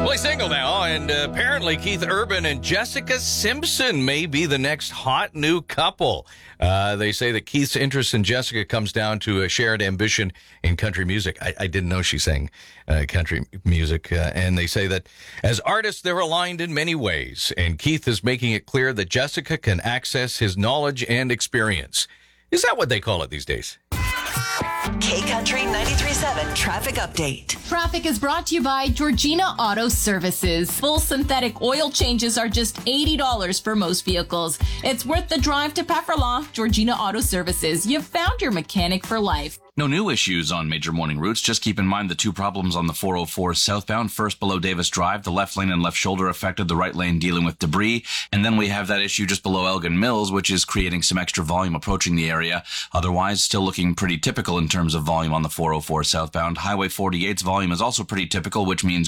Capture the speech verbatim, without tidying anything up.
Well, he's single now, and uh, apparently Keith Urban and Jessica Simpson may be the next hot new couple. Uh, they say that Keith's interest in Jessica comes down to a shared ambition in country music. I, I didn't know she sang uh, country music. Uh, and they say that as artists, they're aligned in many ways. And Keith is making it clear that Jessica can access his knowledge and experience. Is that what they call it these days? K-Country ninety-three point seven Traffic Update. Traffic is brought to you by Georgina Auto Services. Full synthetic oil changes are just eighty dollars for most vehicles. It's worth the drive to Pefferlaw. Georgina Auto Services. You've found your mechanic for life. No new issues on major morning routes. Just keep in mind the two problems on the four oh four southbound. First, below Davis Drive, the left lane and left shoulder affected, the right lane dealing with debris. And then we have that issue just below Elgin Mills, which is creating some extra volume approaching the area. Otherwise, still looking pretty typical in terms of volume on the four oh four southbound. Highway forty-eight's volume is also pretty typical, which means